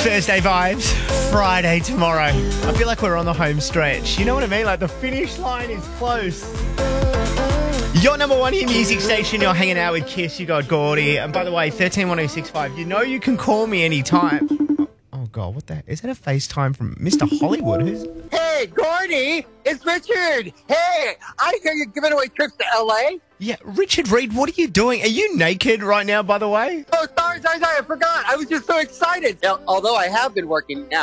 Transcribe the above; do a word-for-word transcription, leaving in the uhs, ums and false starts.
Thursday vibes, Friday tomorrow. I feel like we're on the home stretch. You know what I mean? Like the finish line is close. Your number one hit music station, you're hanging out with Kiss, you got Gordy. And by the way, one three one oh six five, you know you can call me anytime. Oh, God, what the heck? Is that a FaceTime from Mister Hollywood? Who's... Hey, Gordy, it's Richard. Hey, I hear you're giving away trips to L A. Yeah, Richard Reed, what are you doing? Are you naked right now, by the way? Oh, sorry, sorry, sorry, I forgot. I was just so excited. Although I have been working now.